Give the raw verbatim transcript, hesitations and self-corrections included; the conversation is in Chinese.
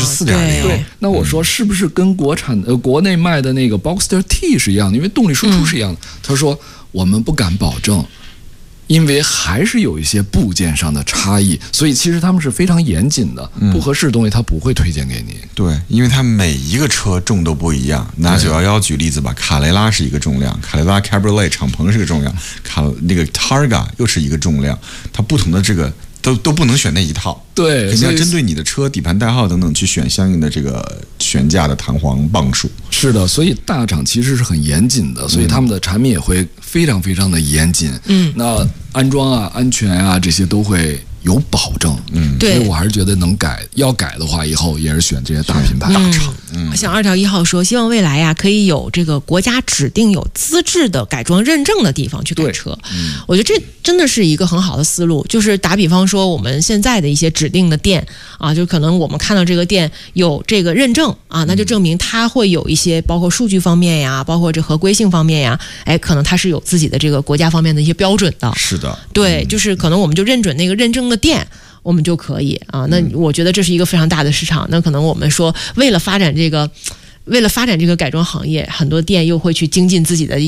四点零。 对， 那我说是不是跟国产呃国内卖的那个 Boxster T 是一样的？因为动力输出是一样的。嗯、他说我们不敢保证。因为还是有一些部件上的差异，所以其实他们是非常严谨的，嗯、不合适的东西他不会推荐给你。 对，因为它每一个车重都不一样。拿九一一举例子吧，卡雷拉是一个重量，卡雷拉 Cabriolet 敞篷是个重量，卡那个 Targa 又是一个重量，它不同的这个都都不能选那一套。 对， 肯定要针对你的车底盘代号等等去选相应的这个悬架的弹簧磅数。 是的，所以大厂其实是很严谨的，所以他们的产品也会非常非常的严谨。嗯，那安装啊、安全啊这些都会有保证。嗯， 对， 所以我还是觉得能改，要改的话，以后也是选这些大品牌、 嗯、 大厂。 嗯，像二条一号说，希望未来呀、啊、可以有这个国家指定有资质的改装认证的地方去改车。嗯，我觉得这真的是一个很好的思路。就是打比方说，我们现在的一些指定的店啊，就可能我们看到这个店有这个认证啊，那就证明它会有一些包括数据方面呀，包括这合规性方面呀，哎，可能它是有自己的这个国家方面的一些标准的。 是的， 对，就是可能我们就认准那个认证的店。我们就可以啊，那我觉得这是一个非常大的市场。那可能我们说，为了发展这个，为了发展这个改装行业，很多店又会去精进自己的